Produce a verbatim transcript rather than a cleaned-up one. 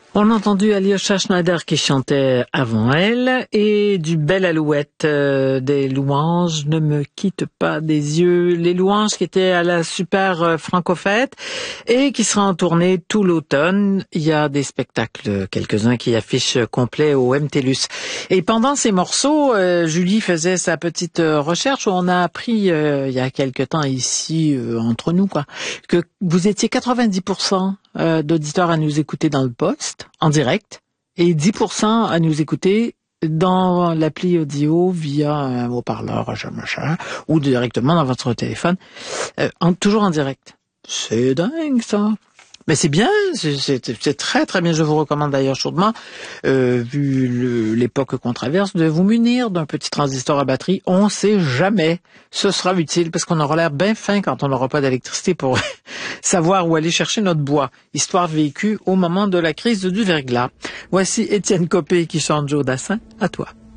On a entendu Alyosha Schneider qui chantait avant elle et du Belle Alouette, euh, des louanges ne me quittent pas des yeux, les louanges qui étaient à la super euh, Franco-Fête et qui sera en tournée tout l'automne. Il y a des spectacles, quelques-uns qui affichent complet au M T L U S. Et pendant ces morceaux, euh, Julie faisait sa petite euh, recherche où on a appris euh, il y a quelque temps ici, euh, entre nous, quoi, que vous étiez quatre-vingt-dix pour cent euh, d'auditeurs à nous écouter dans le poste, en direct, et dix pour cent à nous écouter dans l'appli audio via un haut-parleur, machin, machin, ou directement dans votre téléphone, euh, en, toujours en direct. C'est dingue, ça. Mais c'est bien, c'est, c'est, c'est très très bien. Je vous recommande d'ailleurs chaudement, euh, vu le, l'époque qu'on traverse, de vous munir d'un petit transistor à batterie. On sait jamais. Ce sera utile parce qu'on aura l'air bien fin quand on n'aura pas d'électricité pour savoir où aller chercher notre bois. Histoire vécue au moment de la crise du verglas. Voici Étienne Copé qui chante Joe Dassin. À toi.